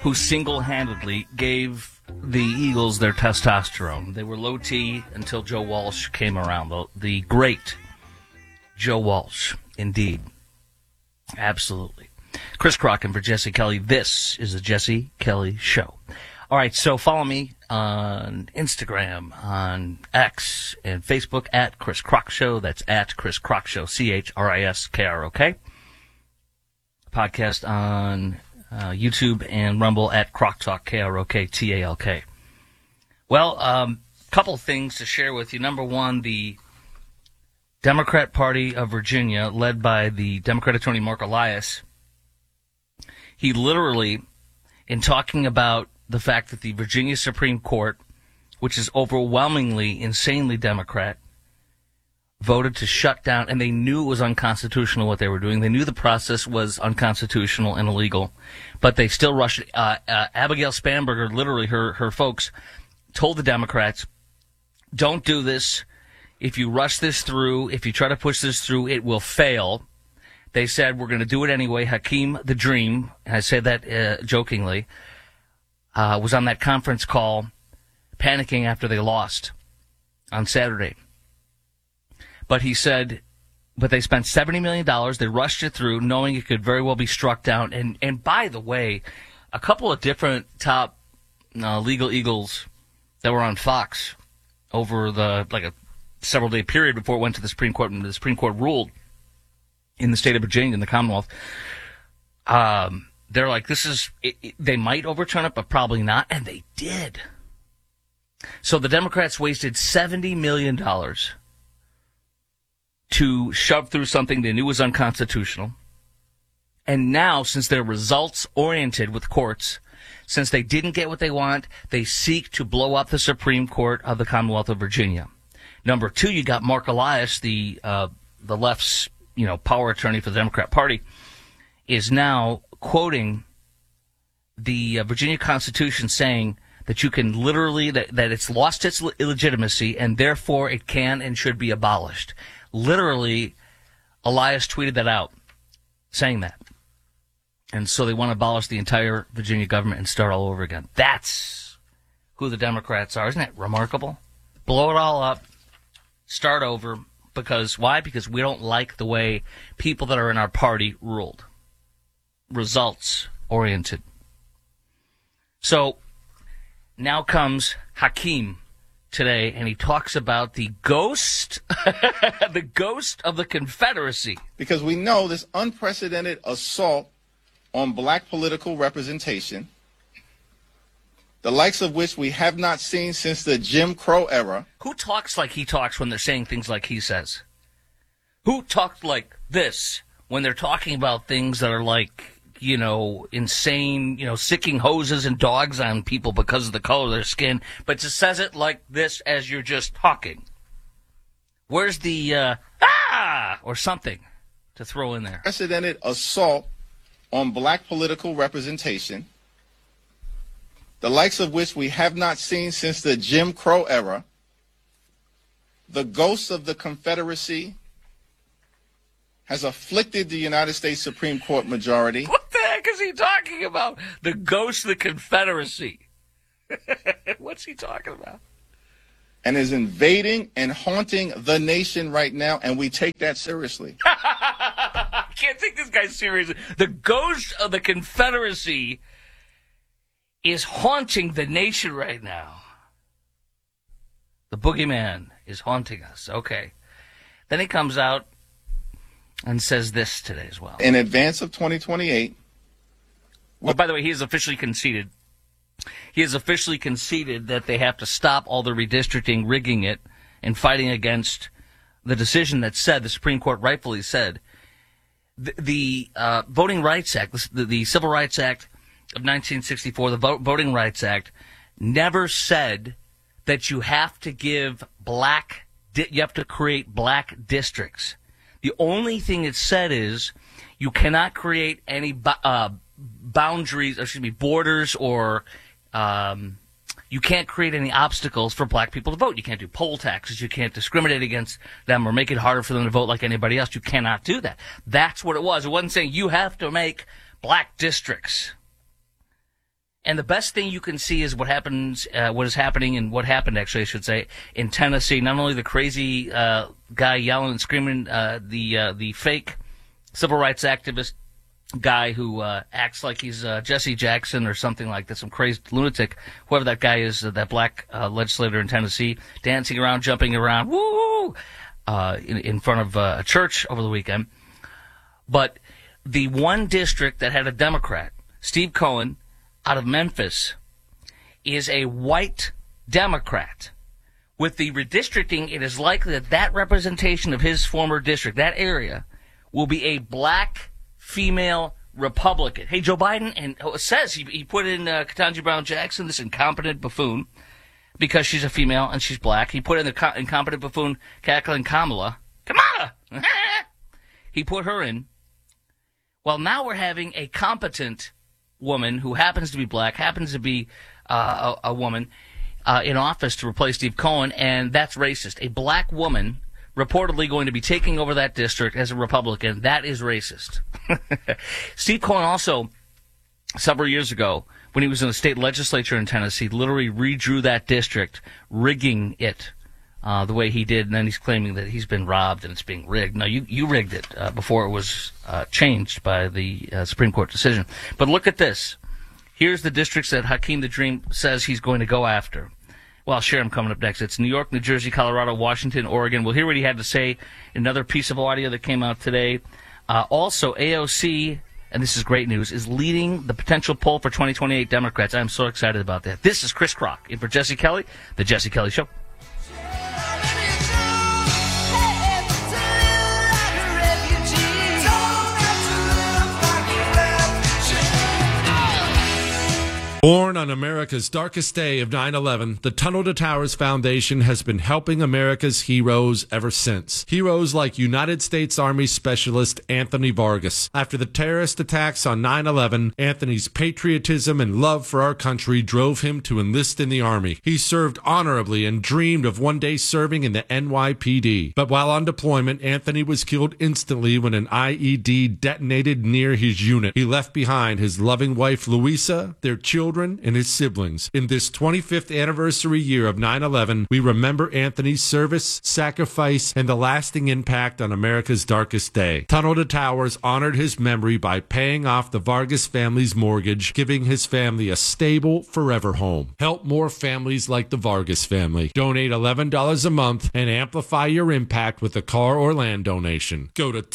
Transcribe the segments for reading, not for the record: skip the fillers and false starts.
who single-handedly gave the Eagles their testosterone. They were low T until Joe Walsh came around. The great Joe Walsh, indeed. Absolutely. Chris Crock and for Jesse Kelly, this is the Jesse Kelly Show. All right, so follow me on Instagram, on X, and Facebook at Chris Crock Show. That's at Chris Crock Show, ChrisKrok. Podcast on YouTube and Rumble at Crock Talk, KROKTALK. Well, couple things to share with you. Number one, the Democrat Party of Virginia, led by the Democrat attorney Mark Elias, he literally, in talking about the fact that the Virginia Supreme Court, which is overwhelmingly, insanely Democrat, voted to shut down, and they knew it was unconstitutional what they were doing. They knew the process was unconstitutional and illegal, but they still rushed it. Abigail Spanberger, literally her folks, told the Democrats, don't do this. If you rush this through, if you try to push this through, it will fail. They said, we're going to do it anyway. Hakeem the Dream, and I say that jokingly, was on that conference call panicking after they lost on Saturday. But he said, but they spent $70 million. They rushed it through, knowing it could very well be struck down. And by the way, a couple of different top legal eagles that were on Fox over a several-day period before it went to the Supreme Court, and the Supreme Court ruled in the state of Virginia, in the Commonwealth, they're like, they might overturn it, but probably not, and they did. So the Democrats wasted $70 million to shove through something they knew was unconstitutional. And now, since they're results-oriented with courts, since they didn't get what they want, they seek to blow up the Supreme Court of the Commonwealth of Virginia. Number two, you got Mark Elias, the left's power attorney for the Democrat Party, is now quoting the Virginia Constitution, saying that you can literally, that it's lost its illegitimacy and therefore it can and should be abolished. Literally, Elias tweeted that out, saying that. And so they want to abolish the entire Virginia government and start all over again. That's who the Democrats are. Isn't that remarkable? Blow it all up, start over. Because why? Because we don't like the way people that are in our party ruled. Results oriented. So now comes Hakeem today, and he talks about the ghost, the ghost of the Confederacy. Because we know this unprecedented assault on black political representation, the likes of which we have not seen since the Jim Crow era. Who talks like he talks when they're saying things like he says? Who talks like this when they're talking about things that are like, insane, sicking hoses and dogs on people because of the color of their skin, but just says it like this as you're just talking? Where's the, or something to throw in there? Unprecedented assault on black political representation, the likes of which we have not seen since the Jim Crow era. The ghost of the Confederacy has afflicted the United States Supreme Court majority. What the heck is he talking about? The ghost of the Confederacy. What's he talking about? And is invading and haunting the nation right now, and we take that seriously. I can't take this guy seriously. The ghost of the Confederacy is haunting the nation right now. The boogeyman is haunting us. Okay. Then he comes out and says this today as well. In advance of 2028. Well, by the way, he has officially conceded. He has officially conceded that they have to stop all the redistricting, rigging it, and fighting against the decision that said, the Supreme Court rightfully said, the Voting Rights Act, the Civil Rights Act of 1964, the Voting Rights Act, never said that you have to give you have to create black districts. The only thing it said is you cannot create any borders, or you can't create any obstacles for black people to vote. You can't do poll taxes. You can't discriminate against them or make it harder for them to vote like anybody else. You cannot do that. That's what it was. It wasn't saying you have to make black districts. And the best thing you can see is what happened, actually, I should say, in Tennessee. Not only the crazy guy yelling and screaming, the fake civil rights activist guy who acts like he's Jesse Jackson or something like that, some crazy lunatic, whoever that guy is, that black legislator in Tennessee, dancing around, jumping around, woo, in front of a church over the weekend. But the one district that had a Democrat, Steve Cohen, out of Memphis, is a white Democrat. With the redistricting, it is likely that that representation of his former district, that area, will be a black female Republican. Hey, Joe Biden, and it says he put in Ketanji Brown Jackson, this incompetent buffoon, because she's a female and she's black. He put in the incompetent buffoon cackling Kamala. He put her in. Well, now we're having a competent woman who happens to be black, happens to be a woman in office to replace Steve Cohen, and that's racist. A black woman reportedly going to be taking over that district as a Republican. That is racist. Steve Cohen also, several years ago, when he was in the state legislature in Tennessee, literally redrew that district, rigging it the way he did, and then he's claiming that he's been robbed and it's being rigged. No, you rigged it before it was changed by the Supreme Court decision. But look at this. Here's the districts that Hakeem the Dream says he's going to go after. Well, I'll share them coming up next. It's New York, New Jersey, Colorado, Washington, Oregon. We'll hear what he had to say in another piece of audio that came out today. Also, AOC, and this is great news, is leading the potential poll for 2028 Democrats. I'm so excited about that. This is Chris Kroc in for Jesse Kelly, The Jesse Kelly Show. Born on America's darkest day of 9/11, the Tunnel to Towers Foundation has been helping America's heroes ever since. Heroes like United States Army Specialist Anthony Vargas. After the terrorist attacks on 9/11, Anthony's patriotism and love for our country drove him to enlist in the Army. He served honorably and dreamed of one day serving in the NYPD. But while on deployment, Anthony was killed instantly when an IED detonated near his unit. He left behind his loving wife, Louisa, their children, and his siblings. In this 25th anniversary year of 9/11, we remember Anthony's service, sacrifice, and the lasting impact on America's darkest day. Tunnel to Towers honored his memory by paying off the Vargas family's mortgage, giving his family a stable, forever home. Help more families like the Vargas family. Donate $11 a month and amplify your impact with a car or land donation. Go to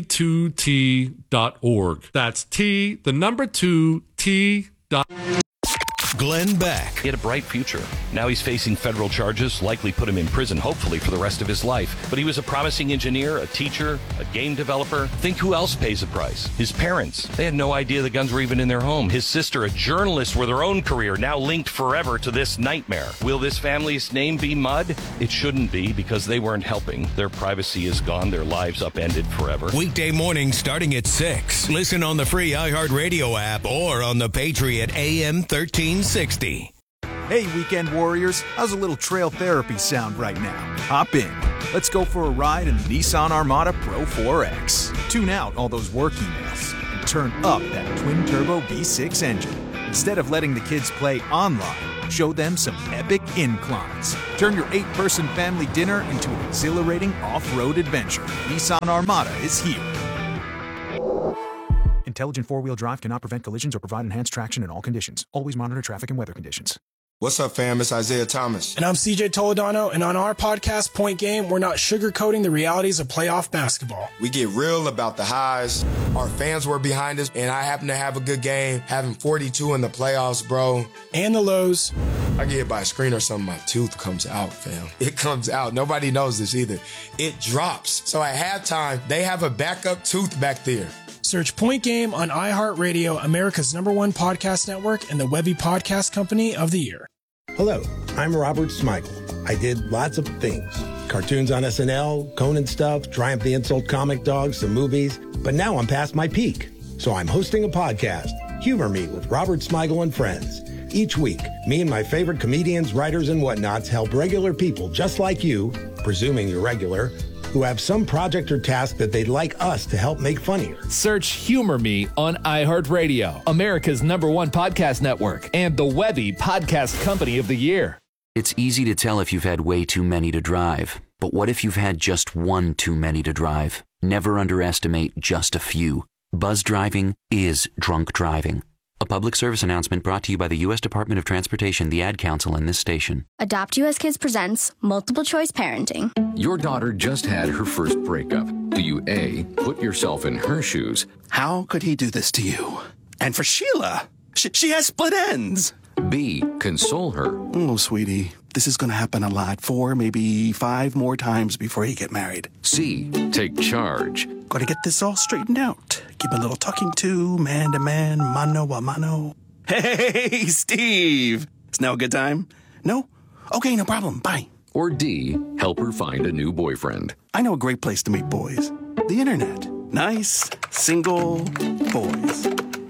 T2T.org. That's T, the number 2, T. Glenn Beck. He had a bright future. Now he's facing federal charges, likely put him in prison, hopefully for the rest of his life. But he was a promising engineer, a teacher, a game developer. Think who else pays the price? His parents. They had no idea the guns were even in their home. His sister, a journalist with her own career, now linked forever to this nightmare. Will this family's name be mud? It shouldn't be, because they weren't helping. Their privacy is gone. Their lives upended forever. Weekday mornings starting at 6. Listen on the free iHeartRadio app or on the Patriot AM 1360. Hey, weekend warriors, how's a little trail therapy sound right now? Hop in. Let's go for a ride in the Nissan Armada Pro 4X. Tune out all those work emails and turn up that twin-turbo V6 engine. Instead of letting the kids play online, show them some epic inclines. Turn your 8-person family dinner into an exhilarating off-road adventure. Nissan Armada is here. Intelligent four-wheel drive cannot prevent collisions or provide enhanced traction in all conditions. Always monitor traffic and weather conditions. What's up, fam? It's Isaiah Thomas. And I'm CJ Toledano, and on our podcast, Point Game, we're not sugarcoating the realities of playoff basketball. We get real about the highs. Our fans were behind us, and I happen to have a good game, having 42 in the playoffs, bro. And the lows. I get hit by a screen or something, my tooth comes out, fam. It comes out. Nobody knows this either. It drops. So at halftime, they have a backup tooth back there. Search Point Game on iHeartRadio, America's #1 podcast network, and the Webby Podcast Company of the Year. Hello, I'm Robert Smigel. I did lots of things. Cartoons on SNL, Conan stuff, Triumph the Insult Comic Dog, some movies. But now I'm past my peak. So I'm hosting a podcast, Humor Me with Robert Smigel and Friends. Each week, me and my favorite comedians, writers, and whatnots help regular people just like you, presuming you're regular, who have some project or task that they'd like us to help make funnier. Search Humor Me on iHeartRadio, America's #1 podcast network, and the Webby Podcast Company of the Year. It's easy to tell if you've had way too many to drive. But what if you've had just one too many to drive? Never underestimate just a few. Buzz driving is drunk driving. A public service announcement brought to you by the U.S. Department of Transportation, the Ad Council, and this station. Adopt US Kids presents Multiple Choice Parenting. Your daughter just had her first breakup. Do you A, put yourself in her shoes? How could he do this to you? And for Sheila, she has split ends. B, console her. Oh, sweetie, this is going to happen a lot. 4, maybe 5 more times before you get married. C, take charge. Got to get this all straightened out. Give a little talking to, man to man, mano a mano. Hey, Steve! Is now a good time? No? Okay, no problem. Bye. Or D, help her find a new boyfriend. I know a great place to meet boys. The internet. Nice, single boys.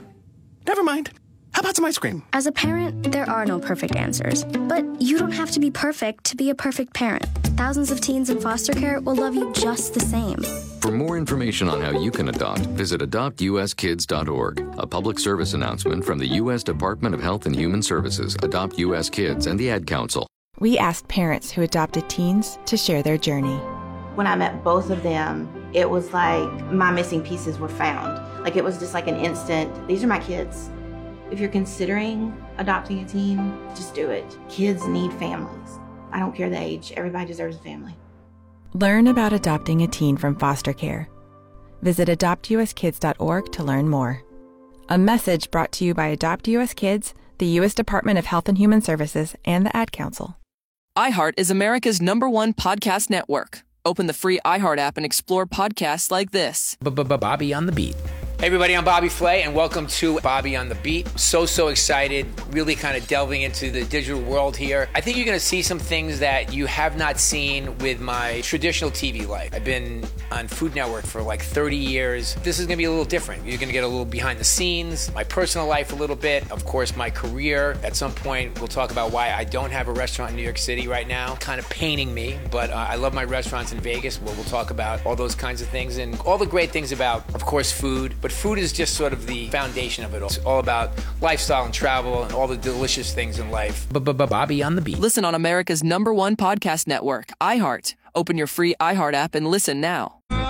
Never mind. How about some ice cream? As a parent, there are no perfect answers. But you don't have to be perfect to be a perfect parent. Thousands of teens in foster care will love you just the same. For more information on how you can adopt, visit adoptuskids.org. A public service announcement from the U.S. Department of Health and Human Services, Adopt U.S. Kids, and the Ad Council. We asked parents who adopted teens to share their journey. When I met both of them, it was like my missing pieces were found. Like it was just like an instant, these are my kids. If you're considering adopting a teen, just do it. Kids need families. I don't care the age. Everybody deserves a family. Learn about adopting a teen from foster care. Visit adoptuskids.org to learn more. A message brought to you by Adopt U.S. Kids, the U.S. Department of Health and Human Services, and the Ad Council. iHeart is America's #1 podcast network. Open the free iHeart app and explore podcasts like this. Bobby on the Beat. Hey everybody, I'm Bobby Flay, and welcome to Bobby on the Beat. So excited, really kind of delving into the digital world here. I think you're going to see some things that you have not seen with my traditional TV life. I've been on Food Network for like 30 years. This is going to be a little different. You're going to get a little behind the scenes, my personal life a little bit, of course my career. At some point, we'll talk about why I don't have a restaurant in New York City right now. Kind of paining me, but I love my restaurants in Vegas, where we'll talk about all those kinds of things and all the great things about, of course, food. But food is just sort of the foundation of it all. It's all about lifestyle and travel and all the delicious things in life. Bobby on the Beat. Listen on America's #1 podcast network, iHeart. Open your free iHeart app and listen now.